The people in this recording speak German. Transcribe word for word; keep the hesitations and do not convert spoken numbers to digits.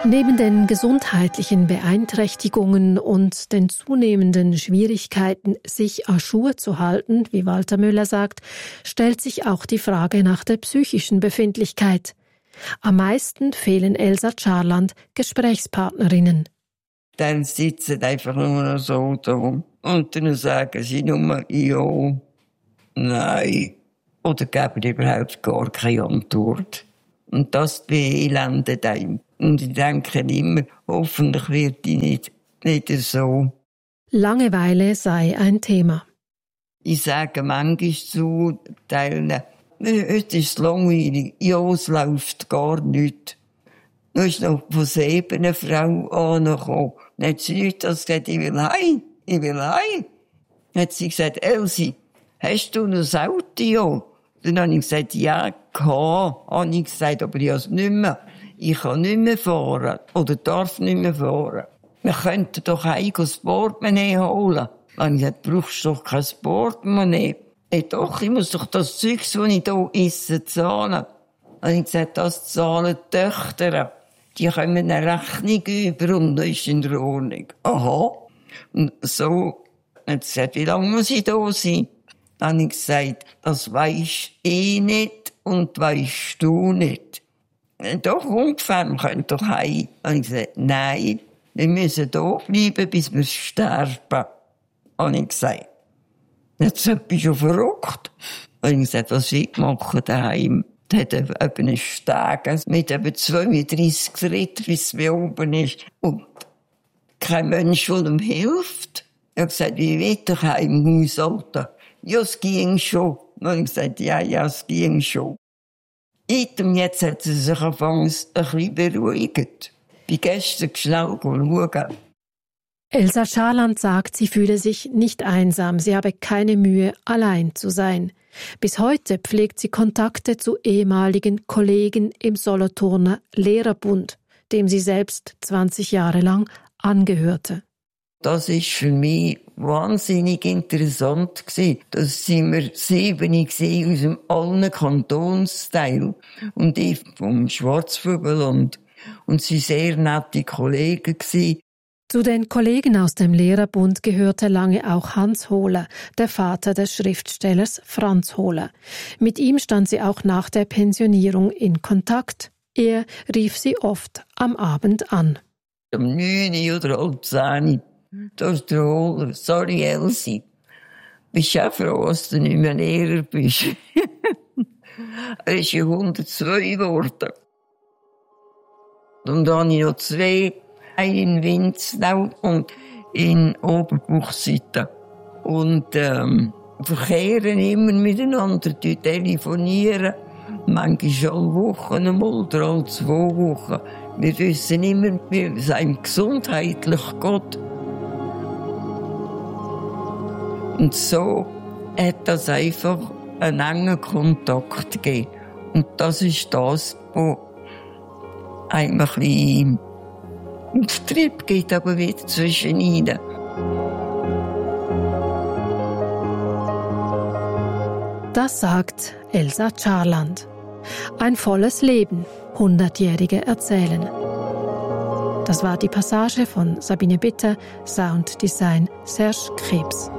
Neben den gesundheitlichen Beeinträchtigungen und den zunehmenden Schwierigkeiten, sich à jour zu halten, wie Walter Müller sagt, stellt sich auch die Frage nach der psychischen Befindlichkeit. Am meisten fehlen Elsa Charland Gesprächspartnerinnen. Dann sitzen einfach nur noch so da und dann sagen sie nur ja, nein oder geben überhaupt gar keine Antwort. Und das beelendet einem. Und ich denke immer, hoffentlich wird die nicht, nicht so. Langeweile sei ein Thema. Ich sage manchmal zu Teilen, heute ist es langweilig, ja, es läuft gar nichts. Dann ist noch von sieben eine Frau angekommen. Dann hat sie nicht gesagt, ich will heim, ich will heim. Dann hat sie gesagt, Elsie, hast du noch das Auto? Ja. Dann habe ich gesagt, ja, kann. Habe ich gesagt, aber ich habe es nicht mehr. Ich kann nicht mehr fahren. Oder darf nicht mehr fahren. Wir könnten doch heim das Portemonnaie holen. Dann habe ich gesagt, brauchst du doch kein Portemonnaie. Hey, doch, ich muss doch das Zeug, das ich hier esse, zahlen. Dann habe ich gesagt, das zahlen die Töchter. Die kommen eine Rechnung über und das ist in der Ordnung. Aha. Und so hat sie gesagt, wie lange muss ich da sein? Dann habe ich gesagt, das weisst eh nicht und weisst du nicht. Doch, ungefähr, wir können doch heim. Dann habe ich gesagt, nein, wir müssen hier bleiben, bis wir sterben. Habe ich gesagt. Jetzt bin ich schon verrückt. Dann habe ich gesagt, was will ich machen daheim? Da hat er eben einen Steg mit etwa zweiunddreissig Schritten, bis es oben ist. Und kein Mensch, der ihm hilft. Ich habe gesagt, wie will ich heim haushalten? Ja, es ging schon. Dann habe ich gesagt, ja, ja, es ging schon. Und jetzt hat sie sich angefangen, ein bisschen beruhigt. Ich bin gestern schnell schauen. Elsa Charland sagt, sie fühle sich nicht einsam, sie habe keine Mühe, allein zu sein. Bis heute pflegt sie Kontakte zu ehemaligen Kollegen im Solothurner Lehrerbund, dem sie selbst zwanzig Jahre lang angehörte. Das ist für mich wahnsinnig interessant gewesen. Das sind wir sieben gewesen, aus dem allen Kantonsteil. Und ich vom Schwarzvögelland. Und sie sehr nette Kollegen gewesen. Zu den Kollegen aus dem Lehrerbund gehörte lange auch Hans Hohler, der Vater des Schriftstellers Franz Hohler. Mit ihm stand sie auch nach der Pensionierung in Kontakt. Er rief sie oft am Abend an. Um neun oder halb zehn. Da ist der Hohler. Sorry, Elsie. Bist du auch froh, dass du nicht mehr Lehrer bist? Er ist ja hundertzwei geworden. Und dann habe ich noch zwei. Einen in Winznau und in Oberbuchseite. Und, ähm, verkehren immer miteinander, die telefonieren. Manchmal alle Wochen einmal oder alle zwei Wochen. Wir wissen immer, wie es einem gesundheitlich geht. Und so hat das einfach einen engen Kontakt gegeben. Und das ist das, was einem ein bisschen und der Trieb geht aber wieder zwischen ihnen. Das sagt Elsa Charland. Ein volles Leben, Hundertjährige erzählen. Das war die Passage von Sabine Bitter, Sounddesign Serge Krebs.